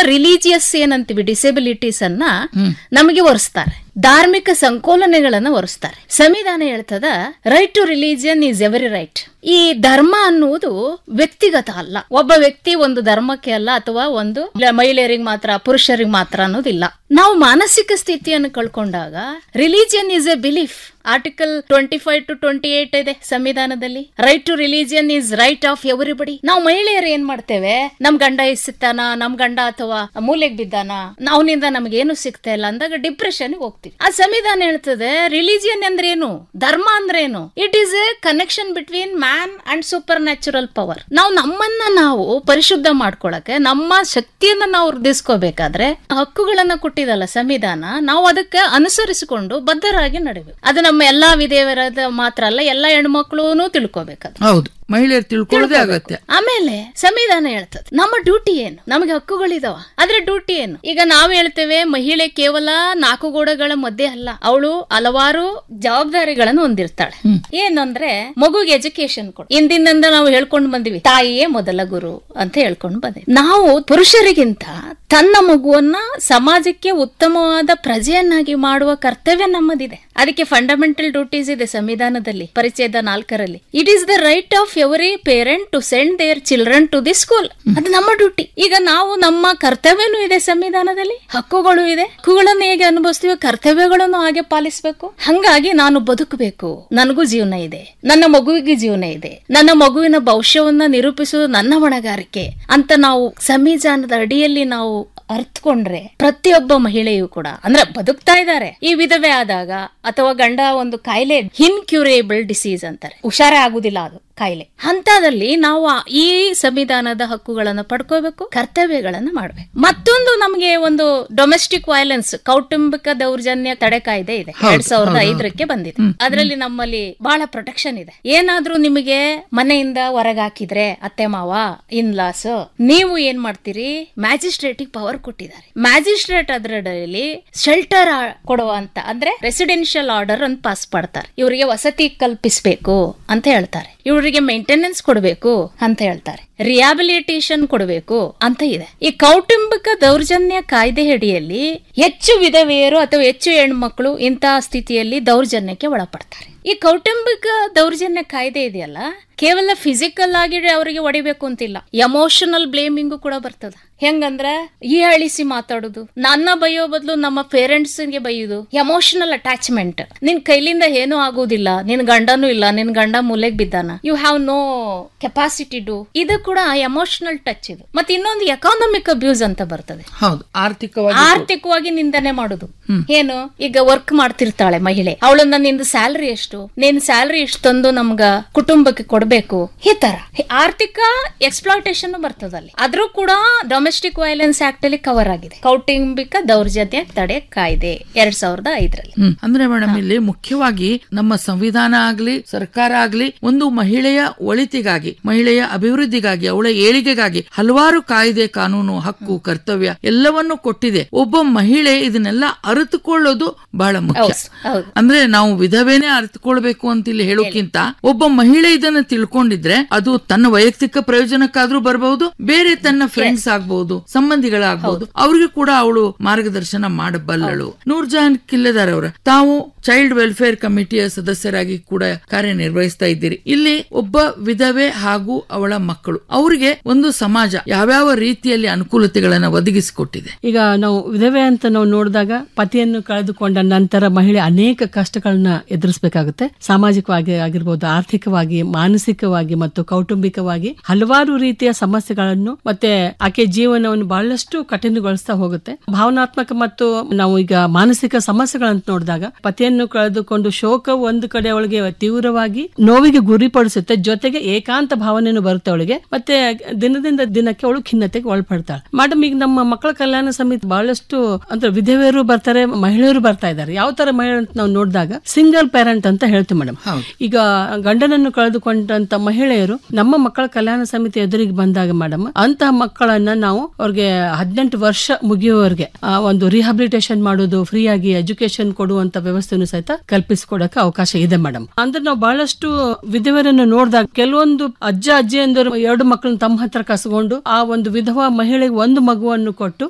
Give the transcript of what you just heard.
Religious ಏನಂತೀವಿ disabilities ಅನ್ನ ನಮಗೆ ಒರೆಸ್ತಾರೆ, ಧಾರ್ಮಿಕ ಸಂಕೋಲನೆಗಳನ್ನ ಒರೆಸ್ತಾರೆ. ಸಂವಿಧಾನ ಹೇಳ್ತದ right to religion is every right. ಈ ಧರ್ಮ ಅನ್ನುವುದು ವ್ಯಕ್ತಿಗತ ಅಲ್ಲ, ಒಬ್ಬ ವ್ಯಕ್ತಿ ಒಂದು ಧರ್ಮಕ್ಕೆ ಅಲ್ಲ, ಅಥವಾ ಒಂದು ಮಹಿಳೆಯರಿಗೆ ಮಾತ್ರ ಪುರುಷರಿಗೆ ಮಾತ್ರ ಅನ್ನೋದಿಲ್ಲ. ನಾವು ಮಾನಸಿಕ ಸ್ಥಿತಿಯನ್ನು ಕಳ್ಕೊಂಡಾಗ religion is A belief. Article 25 to 28 ಇದೆ ಸಂವಿಧಾನದಲ್ಲಿ. Right to religion is right of everybody. ನಾವು ಮಹಿಳೆಯರು ಏನ್ ಮಾಡ್ತೇವೆ, ನಮ್ ಗಂಡ ಇಸ್ತಾನ, ನಮ್ ಗಂಡ ಅಥವಾ ಮೂಲೆಗೆ ಬಿದ್ದಾನ, ಅವನಿಂದ ನಮ್ಗೇನು ಸಿಗ್ತಾ ಇಲ್ಲ ಅಂದಾಗ ಡಿಪ್ರೆಷನ್ ಹೋಗ್ತೀವಿ. ಆ ಸಂವಿಧಾನ ಹೇಳ್ತದೆ ರಿಲಿಜಿಯನ್ ಅಂದ್ರೆ ಏನು, ಧರ್ಮ ಅಂದ್ರೆ ಏನು, it is A connection between man and super natural power. ನಾವು ನಮ್ಮನ್ನ ನಾವು ಪರಿಶುದ್ಧ ಮಾಡ್ಕೊಳಕ್ಕೆ, ನಮ್ಮ ಶಕ್ತಿಯನ್ನ ನಾವು ವೃದ್ಧಿಸ್ಕೋಬೇಕಾದ್ರೆ ಹಕ್ಕುಗಳನ್ನ ಕೊಟ್ಟಿದಲ್ಲ ಸಂವಿಧಾನ, ನಾವು ಅದಕ್ಕೆ ಅನುಸರಿಸಿಕೊಂಡು ಬದ್ಧರಾಗಿ ನಡೀಬೇಕು. ಅದು ನಮ್ಮ ಎಲ್ಲಾ ವಿಧೇಯರಾದ ಮಾತ್ರ ಅಲ್ಲ, ಎಲ್ಲಾ ಹೆಣ್ಮಕ್ಳು ತಿಳ್ಕೋಬೇಕಾದ್ರೆ. ಹೌದು, ಮಹಿಳೆಯರು ತಿಳ್ಕೊಳ್ಳೋದೇ ಆಗತ್ತೆ. ಆಮೇಲೆ ಸಂವಿಧಾನ ಹೇಳ್ತದೆ ನಮ್ಮ ಡ್ಯೂಟಿ ಏನು, ನಮಗೆ ಹಕ್ಕುಗಳಿದಾವ, ಆದ್ರೆ ಡ್ಯೂಟಿ ಏನು. ಈಗ ನಾವು ಹೇಳ್ತೇವೆ ಮಹಿಳೆ ಕೇವಲ 4 ಗೋಡೆಗಳ ಮಧ್ಯೆ ಅಲ್ಲ, ಅವಳು ಹಲವಾರು ಜವಾಬ್ದಾರಿಗಳನ್ನು ಹೊಂದಿರ್ತಾಳೆ. ಏನಂದ್ರೆ ಮಗುಗೆ ಎಜುಕೇಶನ್ ಕೊಡು. ಹಿಂದಿನಿಂದ ನಾವು ಹೇಳ್ಕೊಂಡು ಬಂದಿವಿ, ತಾಯಿಯೇ ಮೊದಲ ಗುರು ಅಂತ ಹೇಳ್ಕೊಂಡು ಬಂದಿವಿ. ನಾವು ಪುರುಷರಿಗಿಂತ ತನ್ನ ಮಗುವನ್ನ ಸಮಾಜಕ್ಕೆ ಉತ್ತಮವಾದ ಪ್ರಜೆಯನ್ನಾಗಿ ಮಾಡುವ ಕರ್ತವ್ಯ ನಮ್ಮದಿದೆ. ಅದಕ್ಕೆ ಫಂಡಮೆಂಟಲ್ ಡ್ಯೂಟೀಸ್ ಇದೆ ಸಂವಿಧಾನದಲ್ಲಿ, ಪರಿಚ್ಛೇದ 4ರಲ್ಲಿ. It is the right of every parent to send there children to the school. ಅದು ನಮ್ಮ ಡ್ಯೂಟಿ. ಈಗ ನಾವು ನಮ್ಮ ಕರ್ತವ್ಯನೂ ಇದೆ ಸಂವಿಧಾನದಲ್ಲಿ, ಹಕ್ಕುಗಳು ಇದೆ. ಹಕ್ಕುಗಳನ್ನು ಹೇಗೆ ಅನುಭವಿಸ್ತೀವಿ, ಕರ್ತವ್ಯಗಳನ್ನು ಹಾಗೆ ಪಾಲಿಸಬೇಕು. ಹಂಗಾಗಿ ನಾನು ಬದುಕಬೇಕು, ನನಗೂ ಜೀವನ ಇದೆ, ನನ್ನ ಮಗುವಿಗೆ ಜೀವನ ಇದೆ, ನನ್ನ ಮಗುವಿನ ಭವಿಷ್ಯವನ್ನ ನಿರೂಪಿಸುವುದು ನನ್ನ ಹೊಣೆಗಾರಿಕೆ ಅಂತ ನಾವು ಸಂವಿಧಾನದ ಅಡಿಯಲ್ಲಿ ನಾವು ಅರ್ಥಕೊಂಡ್ರೆ ಪ್ರತಿಯೊಬ್ಬ ಮಹಿಳೆಯೂ ಕೂಡ ಅಂದ್ರೆ ಬದುಕ್ತಾ ಇದ್ದಾರೆ. ಈ ವಿಧವೆ ಆದಾಗ ಅಥವಾ ಗಂಡ ಒಂದು ಕಾಯಿಲೆ, ಇನ್ಕ್ಯೂರೇಬಲ್ ಡಿಸೀಸ್ ಅಂತಾರೆ, ಹುಷಾರೇ ಆಗುದಿಲ್ಲ ಅದು ಕಾಯಿಲೆ, ಹಂತದಲ್ಲಿ ನಾವು ಈ ಸಂವಿಧಾನದ ಹಕ್ಕುಗಳನ್ನು ಪಡ್ಕೋಬೇಕು, ಕರ್ತವ್ಯಗಳನ್ನ ಮಾಡ್ಬೇಕು. ಮತ್ತೊಂದು ನಮಗೆ ಒಂದು ಡೊಮೆಸ್ಟಿಕ್ ವೈಲೆನ್ಸ್, ಕೌಟುಂಬಿಕ ದೌರ್ಜನ್ಯ ತಡೆ ಕಾಯ್ದೆ ಇದೆ, 2005ಕ್ಕೆ ಬಂದಿದೆ. ಅದರಲ್ಲಿ ನಮ್ಮಲ್ಲಿ ಬಹಳ ಪ್ರೊಟೆಕ್ಷನ್ ಇದೆ. ಏನಾದ್ರೂ ನಿಮಗೆ ಮನೆಯಿಂದ ಹೊರಗಾಕಿದ್ರೆ ಅತ್ತೆ ಮಾವ ಇನ್ಲಾಸ್, ನೀವು ಏನ್ ಮಾಡ್ತೀರಿ, ಮ್ಯಾಜಿಸ್ಟ್ರೇಟ್ ಪವರ್ ಕೊಟ್ಟಿದ್ದಾರೆ. ಮ್ಯಾಜಿಸ್ಟ್ರೇಟ್ ಅದರಲ್ಲಿ ಶೆಲ್ಟರ್ ಕೊಡುವಂತ ಅಂದ್ರೆ ರೆಸಿಡೆನ್ಷಿಯಲ್ ಆರ್ಡರ್ ಅಂತ ಪಾಸ್ ಮಾಡ್ತಾರೆ. ಇವರಿಗೆ ವಸತಿ ಕಲ್ಪಿಸಬೇಕು ಅಂತ ಹೇಳ್ತಾರೆ, ಇವರಿಗೆ ಮೇಂಟೆನೆನ್ಸ್ ಕೊಡಬೇಕು ಅಂತ ಹೇಳ್ತಾರೆ, ರಿಹಾಬಿಲಿಟೇಷನ್ ಕೊಡಬೇಕು ಅಂತ ಇದೆ. ಈ ಕೌಟುಂಬಿಕ ದೌರ್ಜನ್ಯ ಕಾಯ್ದೆ ಅಡಿಯಲ್ಲಿ ಹೆಚ್ಚು ವಿಧವೆಯರು ಅಥವಾ ಹೆಚ್ಚು ಹೆಣ್ಮಕ್ಳು ಇಂತಹ ಸ್ಥಿತಿಯಲ್ಲಿ ದೌರ್ಜನ್ಯಕ್ಕೆ ಒಳಪಡ್ತಾರೆ. ಈ ಕೌಟುಂಬಿಕ ದೌರ್ಜನ್ಯ ಕಾಯ್ದೆ ಇದೆಯಲ್ಲ, ಕೇವಲ ಫಿಸಿಕಲ್ ಆಗಿ ಅವರಿಗೆ ಹೊಡಿಬೇಕು ಅಂತಿಲ್ಲ, ಎಮೋಷನಲ್ ಬ್ಲೇಮಿಂಗು ಕೂಡ ಬರ್ತದ. ಹೆಂಗಂದ್ರ ಈ ಅಳಿಸಿ ಮಾತಾಡುದು, ನನ್ನ ಬೈಯೋ ಬದಲು ನಮ್ಮ ಪೇರೆಂಟ್ಸ್ ಗೆ ಬೈಯುದು, ಎಮೋಷನಲ್ ಅಟ್ಯಾಚ್ಮೆಂಟ್. ನಿನ್ ಕೈಲಿಂದ ಏನೂ ಆಗುದಿಲ್ಲ, ನಿನ್ ಗಂಡನೂ ಇಲ್ಲ, ನಿನ್ ಗಂಡ ಮೂಲೆಗ್ ಬಿದ್ದಾನ, you have no capacity to, ಇದು ಕೂಡ ಎಮೋಷನಲ್ ಟಚ್. ಇದು ಮತ್ತೆ ಇನ್ನೊಂದು ಎಕಾನಮಿಕ್ ಅಬ್ಯೂಸ್ ಅಂತ ಬರ್ತದೆ. ಹೌದು, ಆರ್ಥಿಕವಾಗಿ ನಿಂದನೆ ಮಾಡುದು. ಏನು, ಈಗ ವರ್ಕ್ ಮಾಡ್ತಿರ್ತಾಳೆ ಮಹಿಳೆ, ಅವಳನ್ನ ನಿಂದು ಸ್ಯಾಲರಿ ಎಷ್ಟು, ನೀನ್ ಸ್ಯಾಲರಿ ಎಷ್ಟು ತಂದು ನಮ್ಗ ಕುಟುಂಬಕ್ಕೆ ಕೊಡ್ಬೇಕು, ಈ ತರ ಆರ್ಥಿಕ ಎಕ್ಸ್ಪ್ಲಾಯ್ಟೇಷನ್ ಬರ್ತದಲ್ಲಿ. ಆದ್ರೂ ಕೂಡ ಡೊಮೆಸ್ಟಿಕ್ ವೈಲೆನ್ಸ್ ಆಕ್ಟ್ ಅಲ್ಲಿ ಕವರ್ ಆಗಿದೆ, ಕೌಟುಂಬಿಕ ದೌರ್ಜನ್ಯ ತಡೆ ಕಾಯ್ದೆ 2005ರಲ್ಲಿ. ಅಂದ್ರೆ ಮೇಡಮ್, ಇಲ್ಲಿ ಮುಖ್ಯವಾಗಿ ನಮ್ಮ ಸಂವಿಧಾನ ಆಗ್ಲಿ ಸರ್ಕಾರ ಆಗ್ಲಿ ಒಂದು ಮಹಿಳೆಯ ಒಳಿತಿಗಾಗಿ, ಮಹಿಳೆಯ ಅಭಿವೃದ್ಧಿಗಾಗಿ, ಅವಳ ಏಳಿಗೆಗಾಗಿ ಹಲವಾರು ಕಾಯ್ದೆ, ಕಾನೂನು, ಹಕ್ಕು, ಕರ್ತವ್ಯ ಎಲ್ಲವನ್ನು ಕೊಟ್ಟಿದೆ. ಒಬ್ಬ ಮಹಿಳೆ ಇದನ್ನೆಲ್ಲ ಅರಿತುಕೊಳ್ಳೋದು ಬಹಳ ಮುಖ್ಯ. ಅಂದ್ರೆ ನಾವು ವಿಧವೇನೆ ಅರಿತುಕೊಳ್ಬೇಕು ಅಂತ ಇಲ್ಲಿ ಹೇಳೋಕ್ಕಿಂತ ಒಬ್ಬ ಮಹಿಳೆ ಇದನ್ನ ತಿಳ್ಕೊಂಡಿದ್ರೆ ಅದು ತನ್ನ ವೈಯಕ್ತಿಕ ಪ್ರಯೋಜನಕ್ಕಾದ್ರೂ ಬರಬಹುದು, ಬೇರೆ ತನ್ನ ಫ್ರೆಂಡ್ಸ್ ಆಗ್ಬಹುದು, ಸಂಬಂಧಿಗಳಾಗಬಹುದು, ಅವ್ರಿಗೆ ಕೂಡ ಅವಳು ಮಾರ್ಗದರ್ಶನ ಮಾಡಬಲ್ಲಳು. ನೂರ್ಜಹಾನ್ ಕಿಲ್ಲೆದಾರ್ ಅವರ ತಾವು ಚೈಲ್ಡ್ ವೆಲ್ಫೇರ್ ಕಮಿಟಿಯ ಸದಸ್ಯರಾಗಿ ಕೂಡ ಕಾರ್ಯನಿರ್ವಹಿಸ್ತಾ ಇದ್ದೀರಿ. ಇಲ್ಲಿ ಒಬ್ಬ ವಿಧವೆ ಹಾಗೂ ಅವಳ ಮಕ್ಕಳು, ಅವರಿಗೆ ಒಂದು ಸಮಾಜ ಯಾವ್ಯಾವ ರೀತಿಯಲ್ಲಿ ಅನುಕೂಲತೆಗಳನ್ನ ಒದಗಿಸಿಕೊಟ್ಟಿದೆ? ಈಗ ನಾವು ವಿಧವೆ ಅಂತ ನಾವು ನೋಡಿದಾಗ ಪತಿಯನ್ನು ಕಳೆದುಕೊಂಡ ನಂತರ ಮಹಿಳೆ ಅನೇಕ ಕಷ್ಟಗಳನ್ನ ಎದುರಿಸಬೇಕಾಗುತ್ತೆ. ಸಾಮಾಜಿಕವಾಗಿ ಆಗಿರ್ಬೋದು, ಆರ್ಥಿಕವಾಗಿ, ಮಾನಸಿಕವಾಗಿ ಮತ್ತು ಕೌಟುಂಬಿಕವಾಗಿ ಹಲವಾರು ರೀತಿಯ ಸಮಸ್ಯೆಗಳನ್ನು, ಮತ್ತೆ ಆಕೆ ಜೀವನವನ್ನು ಬಹಳಷ್ಟು ಕಠಿಣಗೊಳಿಸ್ತಾ ಹೋಗುತ್ತೆ. ಭಾವನಾತ್ಮಕ ಮತ್ತು ನಾವು ಈಗ ಮಾನಸಿಕ ಸಮಸ್ಯೆಗಳಂತ ನೋಡಿದಾಗ ಪತಿಯನ್ನು ಕಳೆದುಕೊಂಡು ಶೋಕ ಒಂದು ಕಡೆ ಅವಳಿಗೆ ತೀವ್ರವಾಗಿ ನೋವಿಗೆ ಗುರಿಪಡಿಸುತ್ತೆ, ಜೊತೆಗೆ ಏಕಾಂತ ಭಾವನೆಯನ್ನು ಬರುತ್ತೆ ಅವಳಿಗೆ, ಮತ್ತೆ ದಿನದಿಂದ ದಿನಕ್ಕೆ ಅವಳು ಖಿನ್ನತೆಗೆ ಒಳಪಡ್ತಾಳೆ. ಮೇಡಮ್, ಈಗ ನಮ್ಮ ಮಕ್ಕಳ ಕಲ್ಯಾಣ ಸಮಿತಿ ಬಹಳಷ್ಟು ಅಂದ್ರೆ ವಿಧವೆಯರು ಬರ್ತಾರೆ, ಮಹಿಳೆಯರು ಬರ್ತಾ ಇದ್ದಾರೆ. ಯಾವ ತರ ಮಹಿಳೆ ಅಂತ ನಾವು ನೋಡಿದಾಗ ಸಿಂಗಲ್ ಪೇರೆಂಟ್ ಅಂತ ಹೇಳ್ತೀವಿ ಮೇಡಮ್. ಈಗ ಗಂಡನನ್ನು ಕಳೆದುಕೊಂಡಂತ ಮಹಿಳೆಯರು ನಮ್ಮ ಮಕ್ಕಳ ಕಲ್ಯಾಣ ಸಮಿತಿ ಎದುರಿಗೆ ಬಂದಾಗ ಮೇಡಮ್, ಅಂತಹ ಮಕ್ಕಳನ್ನ ನಾವು ಅವ್ರಿಗೆ 18 ವರ್ಷ ಮುಗಿಯುವವರೆಗೆ ಒಂದು ರಿಹಾಬಿಲಿಟೇಷನ್ ಮಾಡೋದು, ಫ್ರೀ ಆಗಿ ಎಜುಕೇಶನ್ ಕೊಡುವಂತ ವ್ಯವಸ್ಥೆಯನ್ನು ಸಹಿತ ಕಲ್ಪಿಸಿಕೊಡಕ್ಕೆ ಅವಕಾಶ ಇದೆ ಮೇಡಮ್. ಅಂದ್ರೆ ನಾವು ಬಹಳಷ್ಟು ವಿಧವೆಯರನ್ನು ನೋಡಿದಾಗ ಕೆಲವೊಂದು ಅಜ್ಜ ಅಜ್ಜಿಯಂದರು 2 ಮಕ್ಕಳನ್ನ ತಮ್ಮ ಹತ್ರ ಕಸ್ಕೊಂಡು ಆ ಒಂದು ವಿಧವಾ ಮಹಿಳೆಗೆ ಒಂದು ಮಗುವನ್ನು ಕೊಟ್ಟು